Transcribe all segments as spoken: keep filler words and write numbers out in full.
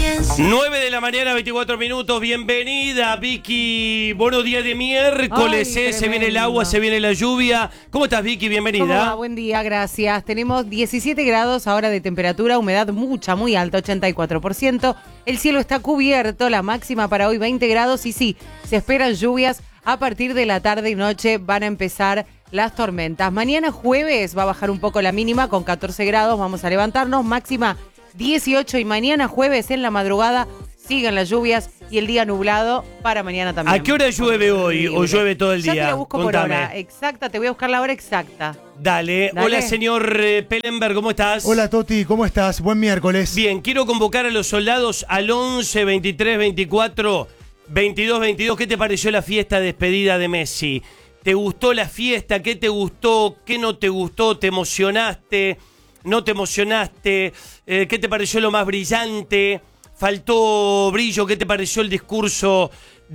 nueve de la mañana, veinticuatro minutos. Bienvenida, Vicky. Buenos días de miércoles. Ay, eh, se viene el agua, se viene la lluvia. ¿Cómo estás, Vicky? Bienvenida. ¿Cómo va? Buen día, gracias. Tenemos diecisiete grados ahora de temperatura, humedad mucha, muy alta, ochenta y cuatro por ciento. El cielo está cubierto, la máxima para hoy veinte grados. Y sí, se esperan lluvias. A partir de la tarde y noche van a empezar las tormentas. Mañana jueves va a bajar un poco la mínima con catorce grados. Vamos a levantarnos, máxima dieciocho, y mañana jueves en la madrugada siguen las lluvias y el día nublado para mañana también. ¿A qué hora llueve hoy o llueve todo el día? Ya te la busco. Contame. Por hora exacta, te voy a buscar la hora exacta. Dale. Dale. Hola, señor eh, Pellenberg, ¿cómo estás? Hola, Toti, ¿cómo estás? Buen miércoles. Bien, quiero convocar a los soldados al once, veintitrés, veinticuatro, veintidós, veintidós. ¿Qué te pareció la fiesta de despedida de Messi? ¿Te gustó la fiesta? ¿Qué te gustó? ¿Qué no te gustó? ¿Te emocionaste? ¿No te emocionaste? Eh, ¿Qué te pareció lo más brillante? ¿Faltó brillo? ¿Qué te pareció el discurso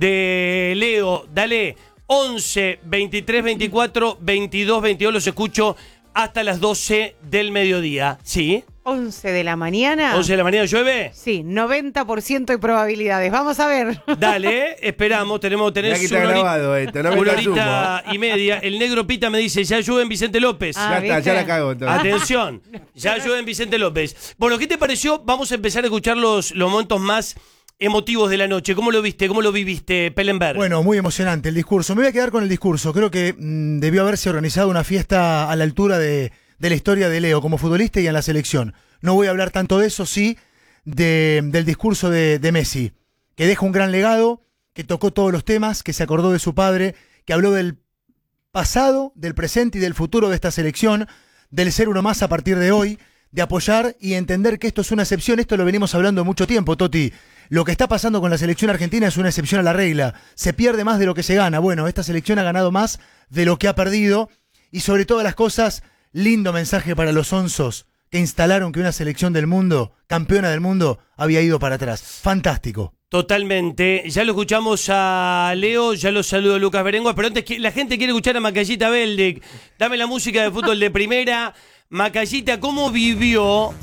de Leo? Dale, once, veintitrés, veinticuatro, veintidós, veintidós, los escucho hasta las doce del mediodía. ¿Sí? once de la mañana. ¿once de la mañana llueve? Sí, noventa por ciento de probabilidades. Vamos a ver. Dale, esperamos, tenemos tenés Aquí está una, grabado horita, esto, no me una la horita y media. El negro Pita me dice, ya llueve en Vicente López. Ah, Ya está, ¿viste? ya la cago entonces. Atención, ya llueve en Vicente López. Bueno, ¿qué te pareció? Vamos a empezar a escuchar los, los momentos más emotivos de la noche. ¿Cómo lo viste? ¿Cómo lo viviste, Pellenberg? Bueno, muy emocionante el discurso. Me voy a quedar con el discurso. Creo que mmm, debió haberse organizado una fiesta a la altura de, de la historia de Leo como futbolista y en la selección. No voy a hablar tanto de eso, sí, de, del discurso de, de Messi, que deja un gran legado, que tocó todos los temas, que se acordó de su padre, que habló del pasado, del presente y del futuro de esta selección, del ser uno más a partir de hoy, de apoyar y entender que esto es una excepción. Esto lo venimos hablando mucho tiempo, Toti. Lo que está pasando con la selección argentina es una excepción a la regla. Se pierde más de lo que se gana. Bueno, esta selección ha ganado más de lo que ha perdido. Y sobre todas las cosas, lindo mensaje para los onzos que instalaron que una selección del mundo, campeona del mundo, había ido para atrás. Fantástico. Totalmente. Ya lo escuchamos a Leo, ya lo saludo a Lucas Berengua, pero antes que la gente quiere escuchar a Macayita Beldic. Dame la música de fútbol de primera. Macayita, ¿cómo vivió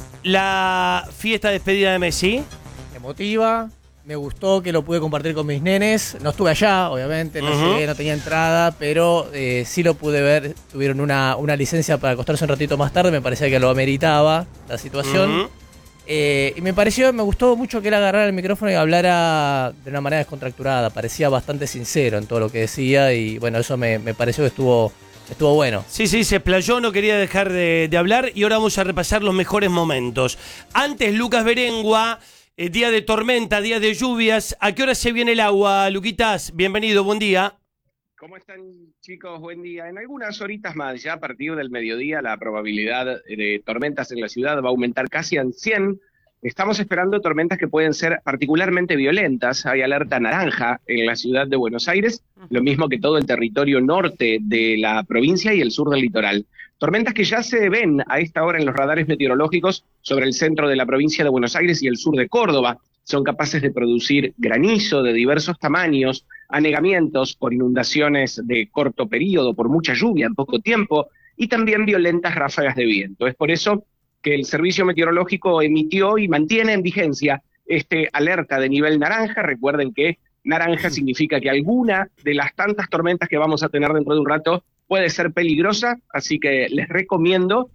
la fiesta de despedida de Messi? Emotiva, me gustó que lo pude compartir con mis nenes. No estuve allá, obviamente, no Uh-huh. llegué, no tenía entrada, pero eh, sí lo pude ver. Tuvieron una, una licencia para acostarse un ratito más tarde, me parecía que lo ameritaba la situación. Uh-huh. Eh, y me pareció, me gustó mucho que él agarrara el micrófono y hablara de una manera descontracturada. Parecía bastante sincero en todo lo que decía y bueno, eso me, me pareció que estuvo, estuvo bueno. Sí, sí, se explayó, no quería dejar de, de hablar y ahora vamos a repasar los mejores momentos. Antes, Lucas Berengua, eh, día de tormenta, día de lluvias. ¿A qué hora se viene el agua, Luquitas? Bienvenido, buen día. ¿Cómo están, chicos? Buen día. En algunas horitas más, ya a partir del mediodía, la probabilidad de tormentas en la ciudad va a aumentar casi en cien. Estamos esperando tormentas que pueden ser particularmente violentas. Hay alerta naranja en la ciudad de Buenos Aires, lo mismo que todo el territorio norte de la provincia y el sur del litoral. Tormentas que ya se ven a esta hora en los radares meteorológicos sobre el centro de la provincia de Buenos Aires y el sur de Córdoba. Son capaces de producir granizo de diversos tamaños, anegamientos por inundaciones de corto periodo, por mucha lluvia en poco tiempo, y también violentas ráfagas de viento. Es por eso que el Servicio Meteorológico emitió y mantiene en vigencia este alerta de nivel naranja. Recuerden que naranja significa que alguna de las tantas tormentas que vamos a tener dentro de un rato puede ser peligrosa, así que les recomiendo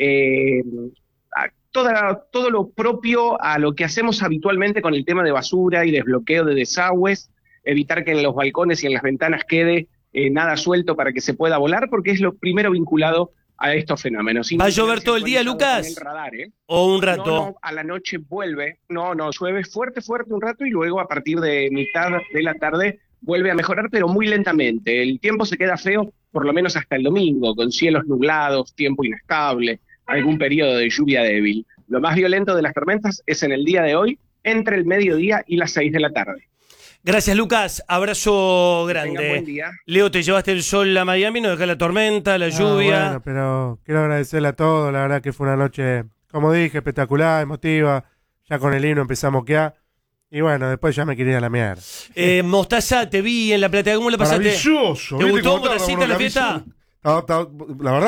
eh, a toda, todo lo propio a lo que hacemos habitualmente con el tema de basura y desbloqueo de desagües, evitar que en los balcones y en las ventanas quede eh, nada suelto para que se pueda volar, porque es lo primero vinculado a estos fenómenos. ¿Va a llover todo el día, Lucas? Radar, ¿eh? ¿O un rato? No, no, a la noche vuelve, no, no, llueve fuerte, fuerte un rato y luego a partir de mitad de la tarde vuelve a mejorar, pero muy lentamente. El tiempo se queda feo, por lo menos hasta el domingo, con cielos nublados, tiempo inestable, algún periodo de lluvia débil. Lo más violento de las tormentas es en el día de hoy, entre el mediodía y las seis de la tarde. Gracias, Lucas. Abrazo grande. Tengan buen día. Leo, te llevaste el sol a Miami, no dejás la tormenta, la Ah, lluvia. bueno, pero quiero agradecerle a todos. La verdad que fue una noche, como dije, espectacular, emotiva. Ya con el himno empezamos a moquear. Y bueno, después ya me quería ir a la mierda. Eh, Mostaza, te vi en La Plata. ¿Cómo la pasaste? Maravilloso. ¿Te ¿viste gustó, cómo estaba Mostacita, con la una fiesta? camisa? Estaba- estaba- La verdad,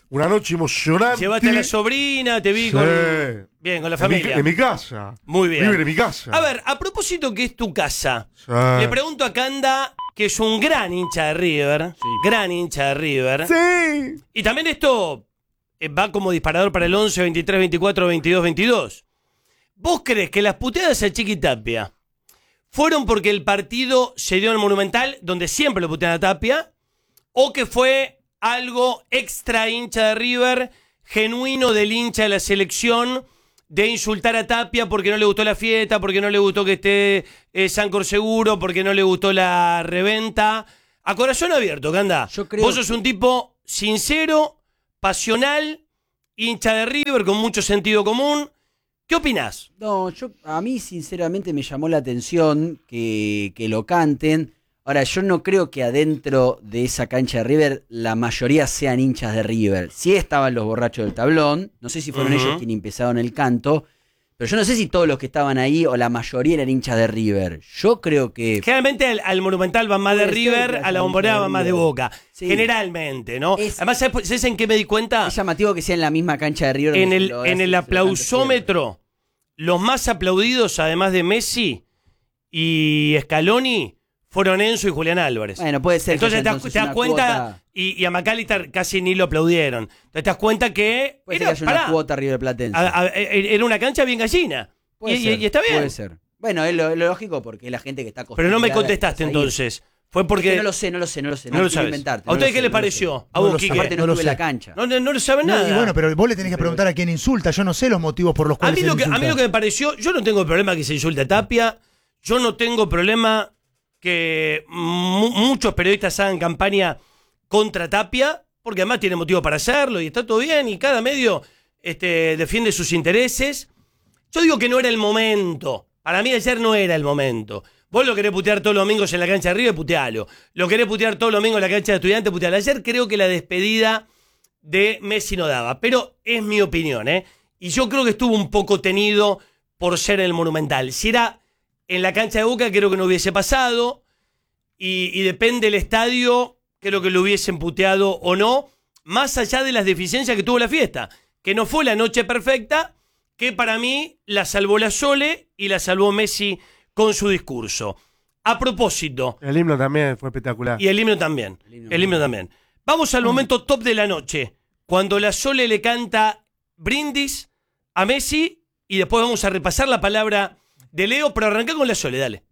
Una noche emocionante. Llevaste a la sobrina, te vi Sí. con... Bien, con la En mi, familia. en mi casa. Muy bien. Viven en mi casa. A ver, a propósito que es tu casa, Sí. le pregunto a Canda, que es un gran hincha de River, gran hincha de River. Sí. Y también esto eh, va como disparador para el once, veintitrés, veinticuatro, veintidós, veintidós. ¿Vos crees que las puteadas a Chiqui Tapia fueron porque el partido se dio en el Monumental, donde siempre lo putean a Tapia, o que fue algo extra hincha de River, genuino del hincha de la selección, de insultar a Tapia porque no le gustó la fiesta, porque no le gustó que esté eh, Sancor seguro, porque no le gustó la reventa? A corazón abierto, Canda. Yo creo Vos sos un tipo sincero, pasional, hincha de River, con mucho sentido común. ¿Qué opinás? No, yo a mí sinceramente me llamó la atención que, que lo canten. Ahora, yo no creo que adentro de esa cancha de River la mayoría sean hinchas de River. Sí estaban los borrachos del tablón, no sé si fueron Uh-huh. ellos quienes empezaron el canto, pero yo no sé si todos los que estaban ahí o la mayoría eran hinchas de River. Yo creo que... Generalmente al, al Monumental van más de Puede ser que River, haya a la Bombonera hinchas de van más de River. Boca. Sí. Generalmente, ¿no? Es- Además, ¿sabes, ¿sabes en qué me di cuenta? Es llamativo que sea en la misma cancha de River. En donde el, se lo en hace- el se lo canta aplausómetro, los más aplaudidos, además de Messi y Scaloni, fueron Enzo y Julián Álvarez. siempre. Bueno, puede ser. Entonces que te haya das, te das una cuenta, cuota- y, y a McAllister casi ni lo aplaudieron. Entonces te das cuenta que puede ser era, que haya una pará, cuota River Platense. a- a- era una cancha bien gallina. Y, Puede y- ser, y está bien. Puede ser. Bueno, es lo, lo lógico porque es la gente que está Pero no me acostumbrada contestaste a ir. entonces. Fue Es que porque... no lo sé, no lo sé, no lo sé. No lo quiero sabes. inventarte, ¿A no ustedes lo qué sé, les no lo sé. pareció? A No vos, lo sé. Quique. Aparte no, No lo estuve en la sé. cancha. No, no, no lo saben No, nada. y bueno, pero vos le tenés que preguntar a quién insulta. Yo no sé los motivos por los A cuales mí, lo él que, a mí insulta. lo que me pareció, yo no tengo problema que se insulte a Tapia, yo no tengo problema que mu- muchos periodistas hagan campaña contra Tapia, porque además tiene motivo para hacerlo y está todo bien y cada medio este, defiende sus intereses. Yo digo que no era el momento, para mí ayer no era el momento. Vos lo querés putear todos los domingos en la cancha de River, putealo. Lo querés putear todos los domingos en la cancha de Estudiantes, putealo. Ayer creo que la despedida de Messi no daba, pero es mi opinión, ¿eh? Y yo creo que estuvo un poco tenido por ser en el Monumental. Si era en la cancha de Boca, creo que no hubiese pasado, y, y depende del estadio, creo que lo hubiesen puteado o no, más allá de las deficiencias que tuvo la fiesta, que no fue la noche perfecta, que para mí la salvó la Sole y la salvó Messi con su discurso. A propósito, El himno también fue espectacular. y el himno también. El himno El himno también. también. Vamos al momento top de la noche. Cuando la Sole le canta brindis a Messi. Y después vamos a repasar la palabra de Leo. Pero arranca con la Sole, dale.